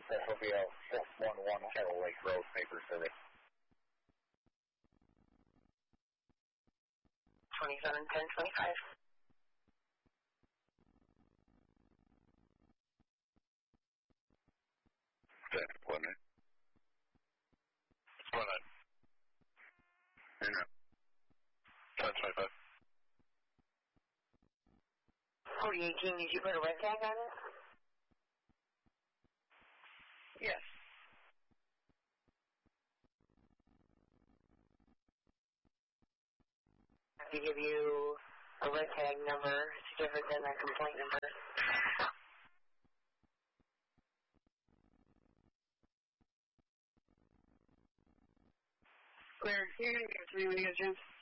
FOBL 611 Kettle Lake Road, paper service. 271025. Okay, 19. 1025. 4018, did you put a red tag on it? Yes. I have to give you a red tag number. It's different than a complaint number. Clear. You're going to give it to me when you get a chance.